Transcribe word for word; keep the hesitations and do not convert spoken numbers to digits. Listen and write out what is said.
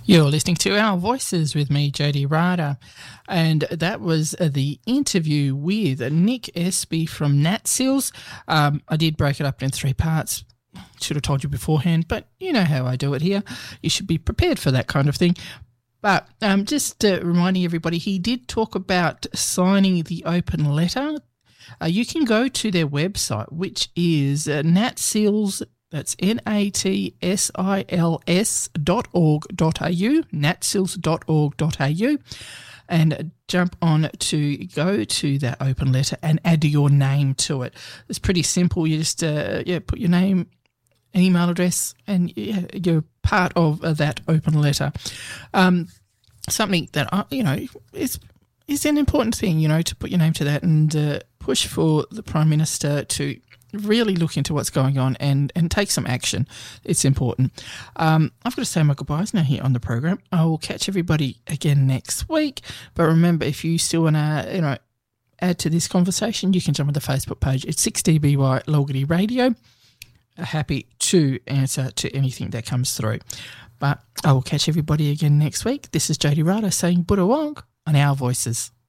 You're listening to Our Voices with me, Jody Rada, and that was uh, the interview with Nick Espy from NatSeals. Um, I did break it up in three parts. Should have told you beforehand, but you know how I do it here. You should be prepared for that kind of thing. But um, just uh, reminding everybody, he did talk about signing the open letter. Uh, you can go to their website, which is uh, NatSeals. That's N A T S I L S dot org dot A U, natseals dot org dot A U, and jump on to go to that open letter and add your name to it. It's pretty simple. You just uh, yeah put your name, email address, and yeah, you're part of uh, that open letter. Um, something that, I, you know, is is an important thing, you know, to put your name to that and uh, push for the Prime Minister to really look into what's going on and, and take some action. It's important. Um, I've got to say my goodbyes now here on the program. I will catch everybody again next week. But remember, if you still want to, you know, add to this conversation, you can jump on the Facebook page. It's six D B Y Logity Radio. Happy to answer to anything that comes through. But I will catch everybody again next week. This is Jody Rada saying Buddha Wong on Our Voices.